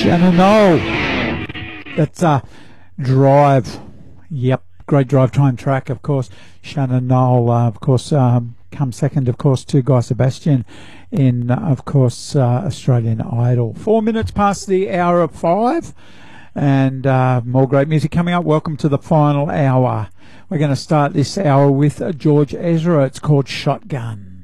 Shannon Knoll. That's Drive. Yep, great drive time track, of course. Shannon Knoll, of course, comes second, of course, to Guy Sebastian in, of course, Australian Idol. 4 minutes past the hour of 5, and more great music coming up. Welcome to the final hour. We're going to start this hour with George Ezra. It's called Shotgun.